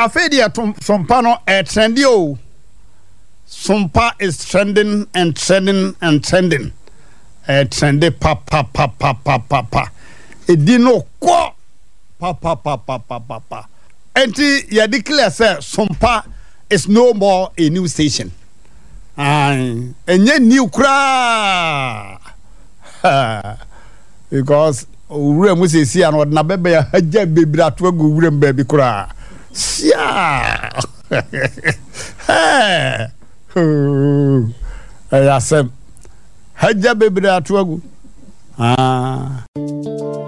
afedia sompa no trendy o. Sompa is trending and trending and trending. Trendy pa. Edino ko pa. Enti ya declare say Sompa is no more a new station. Enye new kra. Because ure mu se si an na bebe ya haja bebira to agu ure mba bi kra. Sia. Ayasem haja bebira to agu.